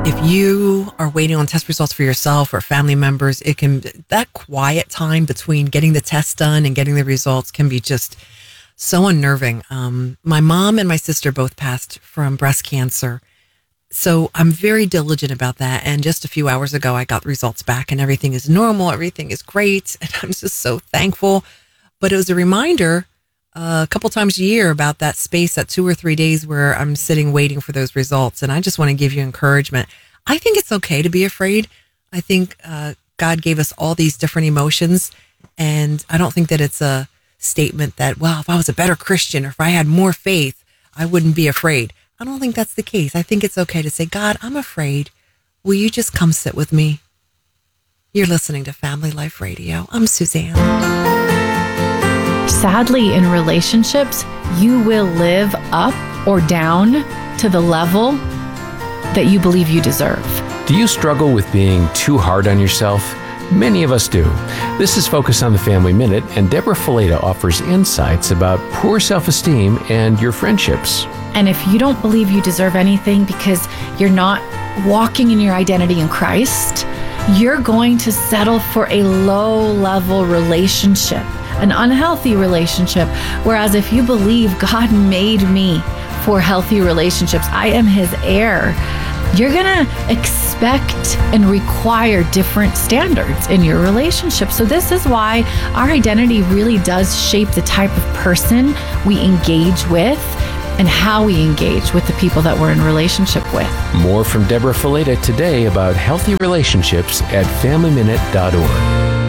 If you are waiting on test results for yourself or family members, that quiet time between getting the test done and getting the results can be just so unnerving. My mom and my sister both passed from breast cancer. So I'm very diligent about that. And just a few hours ago, I got the results back and everything is normal. Everything is great. And I'm just so thankful. But it was a reminder a couple times a year about that space, that 2 or 3 days where I'm sitting waiting for those results. And I just want to give you encouragement. I think it's okay to be afraid. I think God gave us all these different emotions. And I don't think that it's a statement that, well, if I was a better Christian or if I had more faith, I wouldn't be afraid. I don't think that's the case. I think it's okay to say, God, I'm afraid. Will you just come sit with me? You're listening to Family Life Radio. I'm Suzanne. Sadly, in relationships, you will live up or down to the level that you believe you deserve. Do you struggle with being too hard on yourself? Many of us do. This is Focus on the Family Minute, and Deborah Fileta offers insights about poor self-esteem and your friendships. And if you don't believe you deserve anything because you're not walking in your identity in Christ, you're going to settle for a low-level relationship, an unhealthy relationship. Whereas if you believe God made me for healthy relationships, I am His heir, you're going to expect and require different standards in your relationship. So this is why our identity really does shape the type of person we engage with and how we engage with the people that we're in relationship with. More from Deborah Fileta today about healthy relationships at FamilyMinute.org.